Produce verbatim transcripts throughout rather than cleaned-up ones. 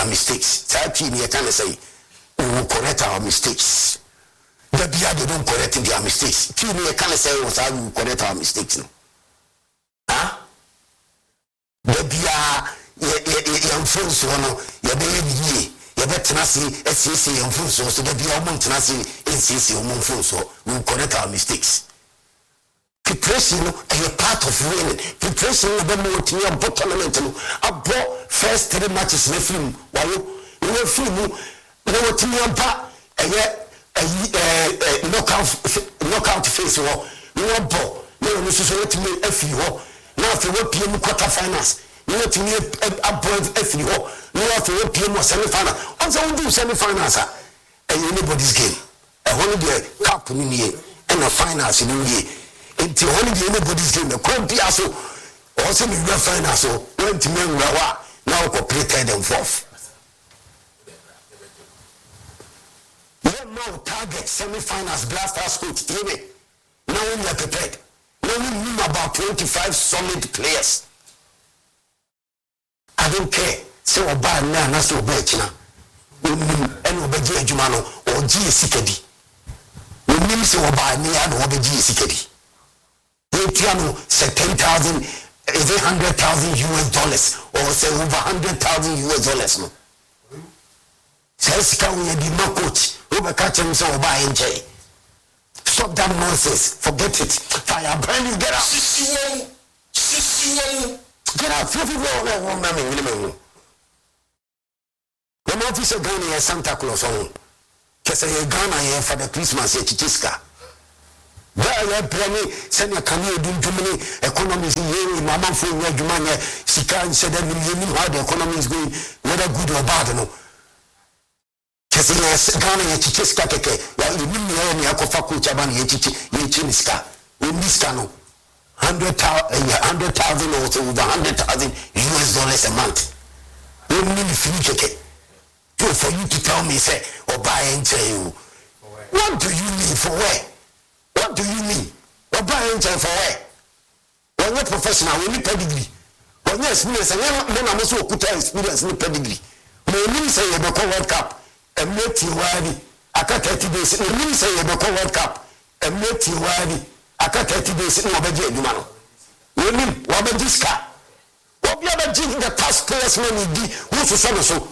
mistakes. That team you can say we will correct our mistakes. The beer they don't correct their mistakes. Team you can say we will correct our mistakes. No? Huh? The beer ye ye ye influence one ye be ye ye be tenasi esisi influence so the beer omo tenasi esisi omo influence we will correct our mistakes. Preparation is a part of winning. Preparation is the most important tournament. I brought first three matches in the film. While you were film, you were to me about a knockout knockout phase war. You were ball. You were to me a few. Now if you were P M quarterfinals, you were to me a board a few. Now if you were P M or semi-final. Also, we do semi-finals. And anybody's game. A holiday cup in the year and a finals in the year. Until only the anybody's game, the Crumpy also also be refined as so went to me now completed and fourth. One more target semi-finals blasters coach Timmy. Now we are prepared. Now we know about twenty-five solid players. I don't care. So buy now, that's your bet now. We and obey Jumano or G Sikadi. We mean so buy me and obey G Sikadi. Say ten thousand, is it hundred thousand U S dollars or say over hundred thousand U S dollars? No. Says can we be no coach? Over catch him so buy and jay. Stop that nonsense. Forget it. Fire brand new get out. Get out. Fluffy roll one man. The officer Ghana is Santa Claus on. Because I Ghana here for the Christmas at Chichiska. There are plenty, send a career doing Germany, economies in here, Mamma for where Germany, she can't say that you know how the economy is going, whether good or bad, no. Because Ghana, Chichiska, you mean me, I could fuck with Japan, Yachiniska, in this canoe, hundred thousand or so, over hundred thousand U S dollars a month. You mean the future? For you to tell me, say, or buy and tell you, what do you mean for where? What do you mean? What buy engine for where? When you're professional, we need pedigree. When you're experience, and then I'm also put experience in pedigree. When you say you become World Cup, and make you worthy, I can't thirty days. When you say you become World Cup, and make you worthy, I can't thirty days in Obaji Dumano. When you Wabajiska, what you ever did the past players when you did, who's the so?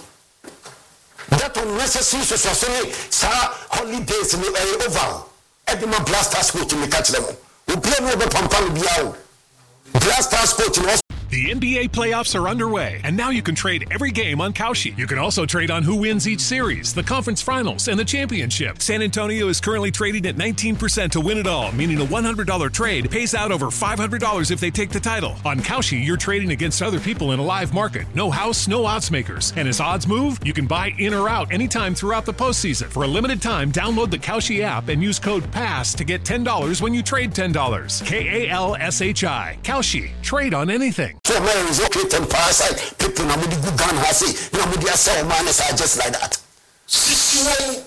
That unnecessary society, sir, holidays in the oval. Edema Blasters coach in the catch them. We play with the Pampano Biao. Blasters coach in The N B A playoffs are underway, and now you can trade every game on Kalshi. You can also trade on who wins each series, the conference finals, and the championship. San Antonio is currently trading at nineteen percent to win it all, meaning a one hundred dollars trade pays out over five hundred dollars if they take the title. On Kalshi, you're trading against other people in a live market. No house, no odds makers. And as odds move, you can buy in or out anytime throughout the postseason. For a limited time, download the Kalshi app and use code PASS to get ten dollars when you trade ten dollars. K A L S H I. Kalshi. Trade on anything. So man is okay to parasite people na mudi good gun hasi na mudi asel man is just like that. Sisiwo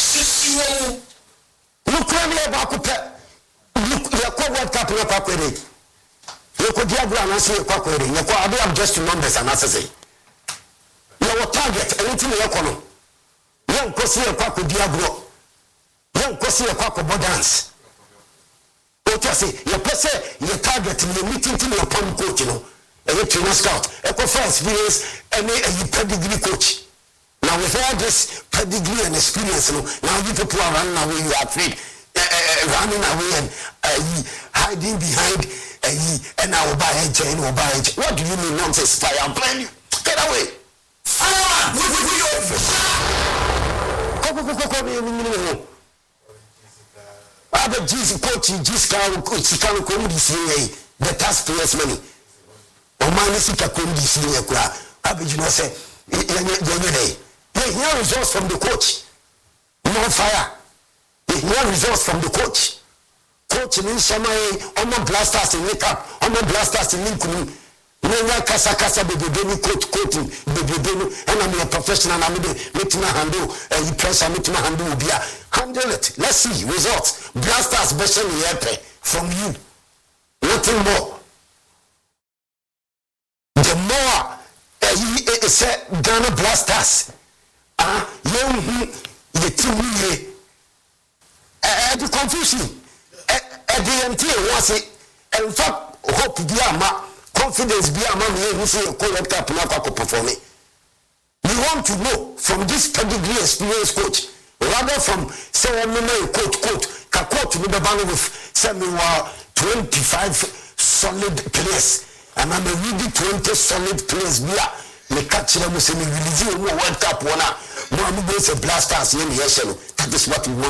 sisiwo look when you back up look you call World Cup na kwa kwere you ko diagram na say kwa kwere you ko abi am just numbers and assay your target anything you kono you ko see kwa ko diagram you ko see kwa ko dance what you say you say your target in the meeting to your pump coach, you know. A trainer scout, a for experience, and a pedigree coach. Now, with all this pedigree and experience, you know, now you people are running away, you are afraid, uh, uh, running away and uh, hiding behind, uh, and I will buy a chain or buy a chain. What do you mean nonsense? Fire, I'm playing you. Get away. Fire, we will be over. Come, come, come, come, come, come. But Jesus, coach, Jesus, coach, can come this year, the taxpayers' money. O man, this is a come this year, Abby, you know, say, here results from the coach. No fire. Here results from the coach. Coach in summer, on the blasters in wake up, on the blasters in Lincoln. No, Casa Casa, baby, baby, coach, coaching, baby, baby, and I'm a professional. I'm making a handle, and you press a meeting a handle, be a handle it. Let's see results. Blasters, especially from you. Nothing more. The more te say Ghana Blasters ah you the team here eh the confusion eh the entire was it in fact hope be ama confidence be ama me who say World Cup na kwa perform. We want to know from this pedigree experienced coach rather from say one coach coach ka coach with the band with say me were twenty-five solid players and I'm really twenty solid players be me catch them say me release World Cup one na mo am go say Blasters here. That is what we want.